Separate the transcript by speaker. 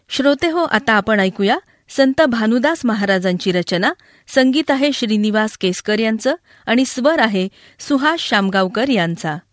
Speaker 1: श्रोते हो, आता आपण ऐकूया संत भानुदास महाराजांची रचना. संगीत आहे श्रीनिवास केसकर यांचं आणि स्वर आहे सुहास शामगावकर यांचा.